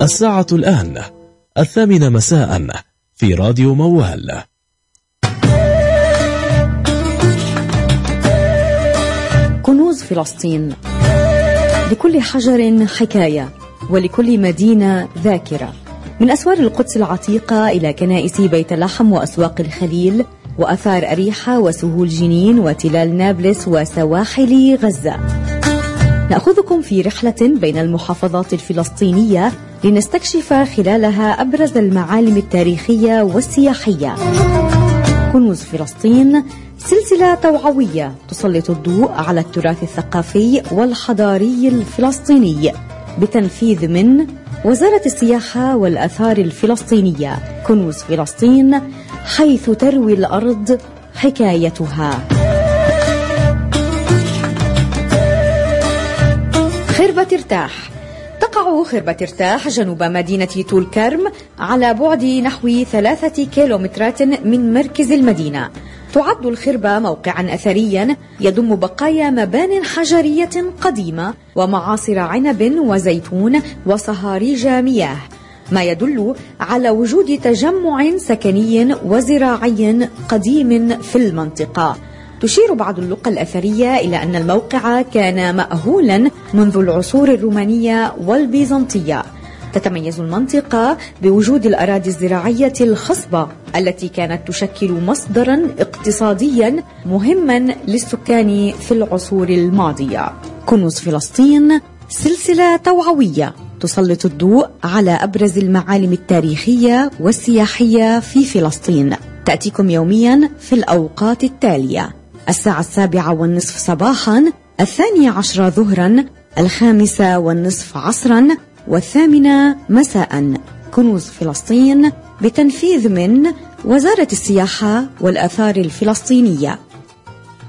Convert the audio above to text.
الساعة الآن 8 مساء في راديو موال. كنوز فلسطين. لكل حجر حكاية ولكل مدينة ذاكرة، من أسوار القدس العتيقة إلى كنائس بيت لحم وأسواق الخليل وأثار أريحة وسهول جنين وتلال نابلس وسواحل غزة. نأخذكم في رحلة بين المحافظات الفلسطينية لنستكشف خلالها أبرز المعالم التاريخية والسياحية. كنوز فلسطين سلسلة توعوية تسلط الضوء على التراث الثقافي والحضاري الفلسطيني بتنفيذ من وزارة السياحة والآثار الفلسطينية. كنوز فلسطين، حيث تروي الأرض حكايتها. خربة ترتاح. تقع خربة ترتاح جنوب مدينة طول كرم على بعد نحو 3 كيلومترات من مركز المدينة. تعد الخربة موقعا أثريا يضم بقايا مبان حجرية قديمة ومعاصر عنب وزيتون وصهاريج مياه، ما يدل على وجود تجمع سكني وزراعي قديم في المنطقة. تشير بعض اللقى الأثرية إلى أن الموقع كان مأهولا منذ العصور الرومانية والبيزنطية. تتميز المنطقة بوجود الأراضي الزراعية الخصبة التي كانت تشكل مصدرا اقتصاديا مهما للسكان في العصور الماضية. كنوز فلسطين سلسلة توعوية تسلط الضوء على أبرز المعالم التاريخية والسياحية في فلسطين. تأتيكم يوميا في الأوقات التالية: 7:30 صباحا، 12 ظهرا، 5:30 عصرا، 8 مساء. كنوز فلسطين بتنفيذ من وزارة السياحة والآثار الفلسطينية.